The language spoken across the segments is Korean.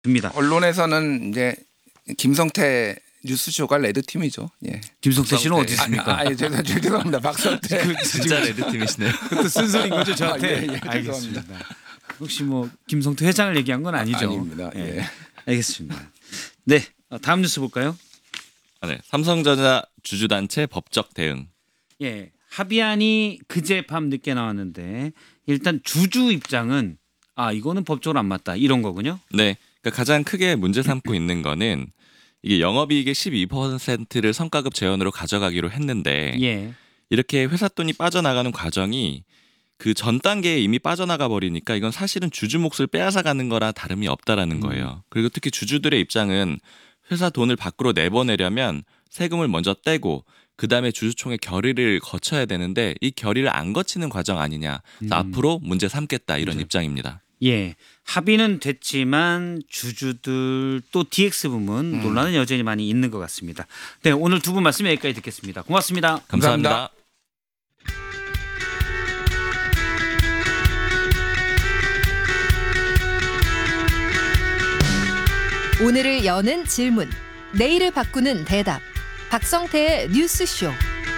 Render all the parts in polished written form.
듭니다. 언론에서는 이제 김성태 뉴스쇼가 레드팀이죠. 예. 김성태 씨는 어디 있습니까? 죄송합니다. 박성태. 진짜 레드팀이시네요. 그것도 쓴소리인 거죠 저한테. 예, 알겠습니다. 혹시 뭐 김성태 회장을 얘기한 건 아니죠? 아닙니다. 예. 알겠습니다. 네, 다음 뉴스 볼까요? 네, 삼성전자 주주단체 법적 대응. 예, 합의안이 그제 밤 늦게 나왔는데 일단 주주 입장은 이거는 법적으로 안 맞다 이런 거군요. 네, 그러니까 가장 크게 문제 삼고 있는 거는 이게 영업이익의 12%를 성과급 재원으로 가져가기로 했는데 예. 이렇게 회사 돈이 빠져나가는 과정이 그 전 단계에 이미 빠져나가 버리니까 이건 사실은 주주 몫을 빼앗아 가는 거라 다름이 없다라는 거예요. 그리고 특히 주주들의 입장은 회사 돈을 밖으로 내보내려면 세금을 먼저 떼고 그다음에 주주총회 결의를 거쳐야 되는데 이 결의를 안 거치는 과정 아니냐. 앞으로 문제 삼겠다 이런 입장입니다. 예, 합의는 됐지만 주주들 또 DX 부문 논란은 여전히 많이 있는 것 같습니다. 네, 오늘 두 분 말씀 여기까지 듣겠습니다. 고맙습니다. 감사합니다. 오늘을 여는 질문, 내일을 바꾸는 대답. 박성태의 뉴스쇼.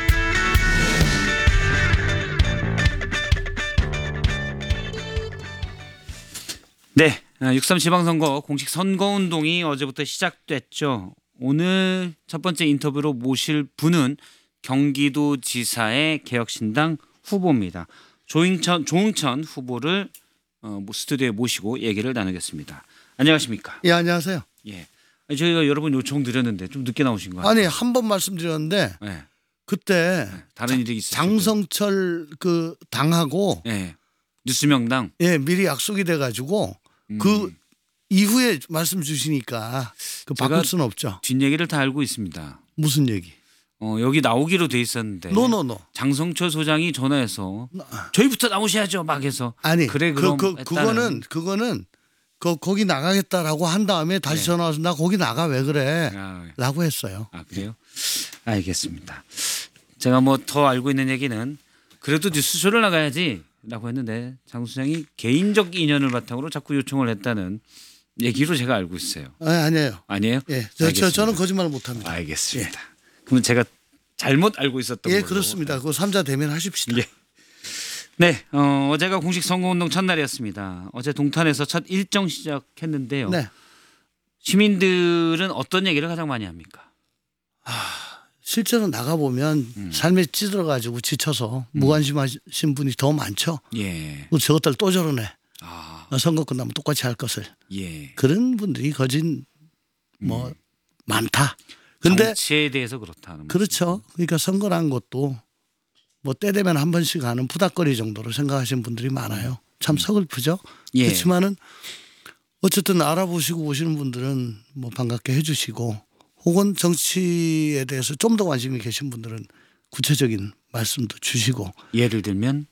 네, 6.3 지방선거 공식 선거운동이 어제부터 시작됐죠. 오늘 첫 번째 인터뷰로 모실 분은 경기도지사의 개혁신당 후보입니다. 조응천 후보를 스튜디오에 모시고 얘기를 나누겠습니다. 안녕하십니까? 예, 안녕하세요. 예, 저희가 여러 번 요청 드렸는데 좀 늦게 나오신 거 같아요. 아니, 한 번 말씀드렸는데 네. 그때 다른 일이 있었죠. 장성철 그 당하고 예, 뉴스명당. 예, 미리 약속이 돼가지고 그 이후에 말씀 주시니까 그 바꿀 수는 없죠. 뒷얘기를 다 알고 있습니다. 무슨 얘기? 여기 나오기로 돼 있었는데 노노노. 장성철 소장이 전화해서 저희부터 나오셔야죠 막 해서 아니, 그래 그럼 그거는 거기 나가겠다라고 한 다음에 다시 전화 와서 나 거기 나가 왜 그래? 라고 했어요. 그래요? 알겠습니다. 제가 뭐 더 알고 있는 얘기는 그래도 뉴스쇼를 나가야지라고 했는데 장 소장이 개인적 인연을 바탕으로 자꾸 요청을 했다는 얘기로 제가 알고 있어요. 아니에요. 아니에요? 예, 저는 거짓말 못합니다. 알겠습니다. 예. 그럼 제가 잘못 알고 있었던 예, 걸로. 그렇습니다. 그 3자 대면하십시다. 예. 네, 어제가 공식 선거운동 첫날이었습니다. 어제 동탄에서 첫 일정 시작했는데요. 네. 시민들은 어떤 얘기를 가장 많이 합니까? 실제로 나가 보면 삶에 찌들어가지고 지쳐서 무관심하신 분이 더 많죠. 예. 저것들 또 저러네. 선거 끝나면 똑같이 할 것을. 예. 그런 분들이 거진 뭐 많다. 근데 정치에 대해서 그렇다는 그렇죠. 그러니까 선거란 것도 뭐 때 되면 한 번씩 하는 푸닥거리 정도로 생각하시는 분들이 많아요. 참 서글프죠. 예. 그렇지만은 어쨌든 알아보시고 오시는 분들은 뭐 반갑게 해주시고 혹은 정치에 대해서 좀 더 관심이 계신 분들은 구체적인 말씀도 주시고. 예를 들면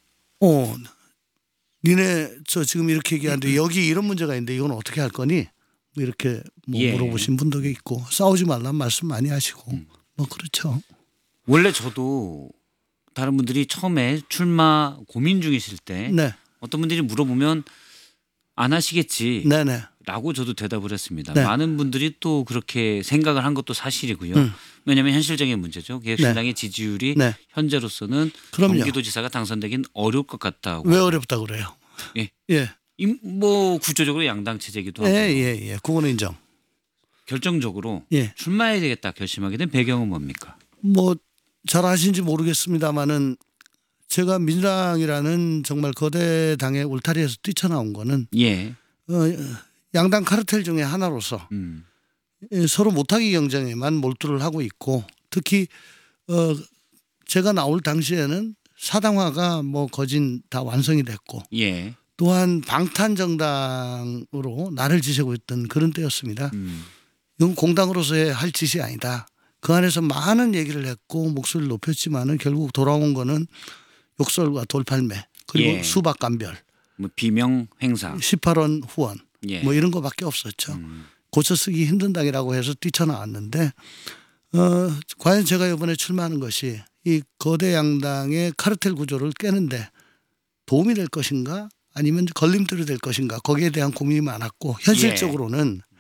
니네 저 지금 이렇게 얘기하는데 여기 이런 문제가 있는데 이건 어떻게 할 거니? 뭐 이렇게 뭐 예. 물어보신 분도 있고 싸우지 말라는 말씀 많이 하시고 뭐 그렇죠. 원래 저도 다른 분들이 처음에 출마 고민 중이실 때 네. 어떤 분들이 물어보면 안 하시겠지 네네. 라고 저도 대답을 했습니다. 네. 많은 분들이 또 그렇게 생각을 한 것도 사실이고요. 왜냐하면 현실적인 문제죠. 개혁신당의 지지율이 네. 현재로서는 그럼요. 경기도지사가 당선되긴 어려울 것 같다고. 왜 어렵다고 그래요? 예. 예. 뭐 구조적으로 양당 체제이기도 하고 예. 그거는 인정. 결정적으로 예. 출마해야 되겠다 결심하게 된 배경은 뭡니까? 뭐 잘 아신지 모르겠습니다만은 제가 민주당이라는 정말 거대 당의 울타리에서 뛰쳐나온 거는 예. 양당 카르텔 중에 하나로서 서로 못하기 경쟁에만 몰두를 하고 있고 특히 제가 나올 당시에는 사당화가 뭐 거진 다 완성이 됐고 예. 또한 방탄정당으로 나를 지새고 있던 그런 때였습니다. 이건 공당으로서의 할 짓이 아니다. 그 안에서 많은 얘기를 했고 목소리를 높였지만은 결국 돌아온 거는 욕설과 돌팔매 그리고 예. 수박감별 뭐 비명 행사 18원 후원 예. 뭐 이런 거밖에 없었죠. 고쳐 쓰기 힘든 당이라고 해서 뛰쳐나왔는데 과연 제가 이번에 출마하는 것이 이 거대 양당의 카르텔 구조를 깨는데 도움이 될 것인가 아니면 걸림돌이 될 것인가 거기에 대한 고민이 많았고 현실적으로는